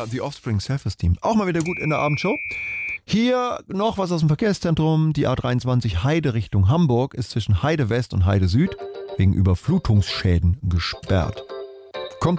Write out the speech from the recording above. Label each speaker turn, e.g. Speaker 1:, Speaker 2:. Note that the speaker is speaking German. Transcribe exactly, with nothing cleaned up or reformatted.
Speaker 1: Ja, The Offspring, Self-Esteem. Auch mal wieder gut in der Abendshow. Hier noch was aus dem Verkehrszentrum. Die A dreiundzwanzig Heide Richtung Hamburg ist zwischen Heide West und Heide Süd wegen Überflutungsschäden gesperrt.